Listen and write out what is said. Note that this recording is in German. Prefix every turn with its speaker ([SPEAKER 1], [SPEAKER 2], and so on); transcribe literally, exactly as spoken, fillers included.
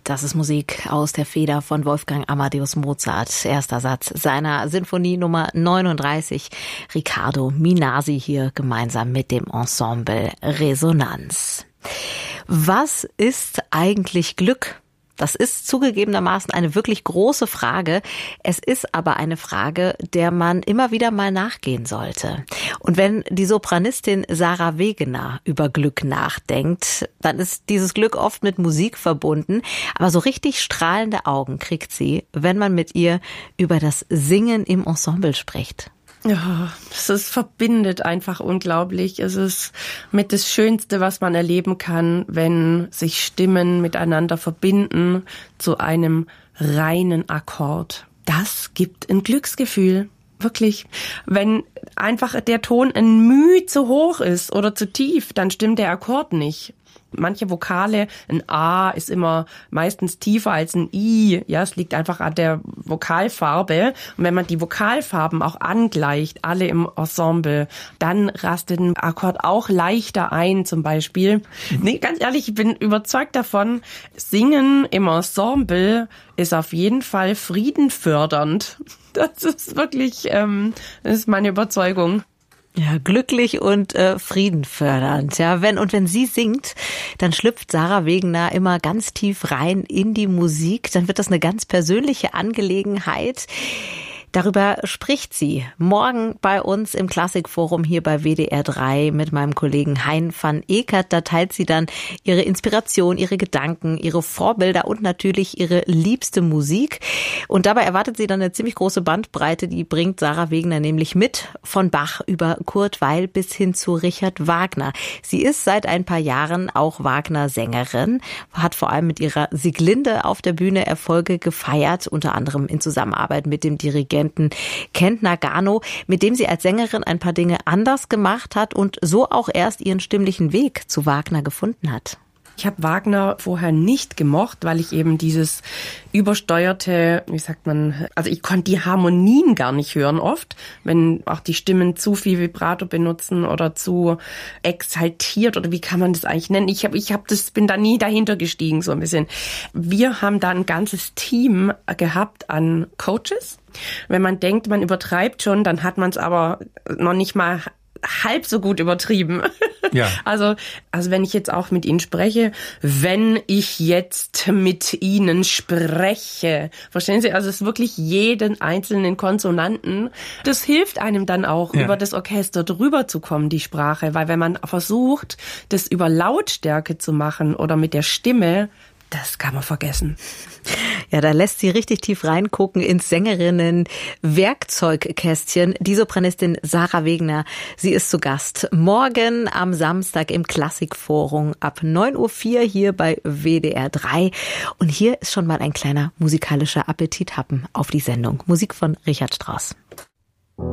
[SPEAKER 1] Das ist Musik aus der Feder von Wolfgang Amadeus Mozart. Erster Satz seiner Sinfonie Nummer neununddreißig. Riccardo Minasi hier gemeinsam mit dem Ensemble Resonanz. Was ist eigentlich Glück? Das ist zugegebenermaßen eine wirklich große Frage. Es ist aber eine Frage, der man immer wieder mal nachgehen sollte. Und wenn die Sopranistin Sarah Wegener über Glück nachdenkt, dann ist dieses Glück oft mit Musik verbunden. Aber so richtig strahlende Augen kriegt sie, wenn man mit ihr über das Singen im Ensemble spricht.
[SPEAKER 2] Ja, es ist, verbindet einfach unglaublich. Es ist mit das Schönste, was man erleben kann, wenn sich Stimmen miteinander verbinden zu einem reinen Akkord. Das gibt ein Glücksgefühl. Wirklich. Wenn einfach der Ton ein Müh zu hoch ist oder zu tief, dann stimmt der Akkord nicht. Manche Vokale, ein A ist immer meistens tiefer als ein I. Ja, es liegt einfach an der Vokalfarbe. Und wenn man die Vokalfarben auch angleicht, alle im Ensemble, dann rastet ein Akkord auch leichter ein, zum Beispiel. Mhm. Nee, ganz ehrlich, ich bin überzeugt davon, Singen im Ensemble ist auf jeden Fall friedenfördernd. Das ist wirklich, ähm, das ist meine Überzeugung.
[SPEAKER 1] Ja, glücklich und äh, friedenfördernd. Ja, wenn und wenn sie singt, dann schlüpft Sarah Wegener immer ganz tief rein in die Musik. Dann wird das eine ganz persönliche Angelegenheit. Darüber spricht sie morgen bei uns im Klassikforum hier bei W D R drei mit meinem Kollegen Hein van Ekert. Da teilt sie dann ihre Inspiration, ihre Gedanken, ihre Vorbilder und natürlich ihre liebste Musik. Und dabei erwartet sie dann eine ziemlich große Bandbreite. Die bringt Sarah Wegener nämlich mit, von Bach über Kurt Weill bis hin zu Richard Wagner. Sie ist seit ein paar Jahren auch Wagner-Sängerin, hat vor allem mit ihrer Sieglinde auf der Bühne Erfolge gefeiert, unter anderem in Zusammenarbeit mit dem Dirigenten Kent Nagano, mit dem sie als Sängerin ein paar Dinge anders gemacht hat und so auch erst ihren stimmlichen Weg zu Wagner gefunden hat.
[SPEAKER 2] Ich habe Wagner vorher nicht gemocht, weil ich eben dieses übersteuerte, wie sagt man, also ich konnte die Harmonien gar nicht hören oft, wenn auch die Stimmen zu viel Vibrato benutzen oder zu exaltiert oder wie kann man das eigentlich nennen? Ich habe ich hab das bin da nie dahinter gestiegen so ein bisschen. Wir haben da ein ganzes Team gehabt an Coaches. Wenn man denkt, man übertreibt schon, dann hat man es aber noch nicht mal halb so gut übertrieben. Ja. Also, also wenn ich jetzt auch mit Ihnen spreche, wenn ich jetzt mit Ihnen spreche, verstehen Sie? Also es ist wirklich jeden einzelnen Konsonanten. Das hilft einem dann auch, ja, über das Orchester drüber zu kommen, die Sprache, weil wenn man versucht, das über Lautstärke zu machen oder mit der Stimme, das kann man vergessen.
[SPEAKER 1] Ja, da lässt sie richtig tief reingucken ins Sängerinnen-Werkzeugkästchen. Die Sopranistin Sarah Wegener, sie ist zu Gast morgen am Samstag im Klassikforum ab neun Uhr vier hier bei W D R drei. Und hier ist schon mal ein kleiner musikalischer Appetithappen auf die Sendung. Musik von Richard Strauss.